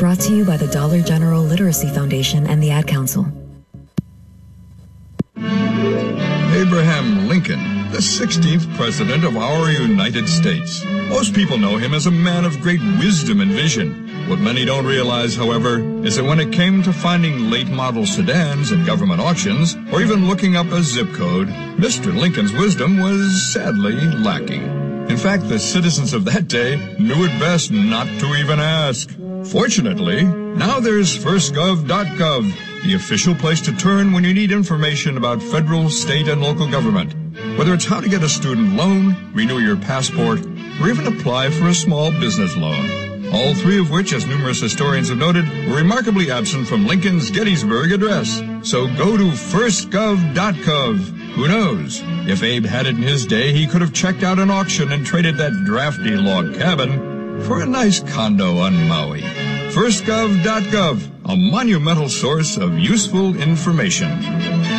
Brought to you by the Dollar General Literacy Foundation and the Ad Council. Abraham Lincoln, the 16th President of our United States. Most people know him as a man of great wisdom and vision. What many don't realize, however, is that when it came to finding late-model sedans at government auctions, or even looking up a zip code, Mr. Lincoln's wisdom was sadly lacking. In fact, the citizens of that day knew it best not to even ask. Fortunately, now there's firstgov.gov, the official place to turn when you need information about federal, state, and local government. Whether it's how to get a student loan, renew your passport, or even apply for a small business loan. All three of which, as numerous historians have noted, were remarkably absent from Lincoln's Gettysburg Address. So go to firstgov.gov. Who knows? If Abe had it in his day, he could have checked out an auction and traded that drafty log cabin for a nice condo on Maui. Firstgov.gov, a monumental source of useful information.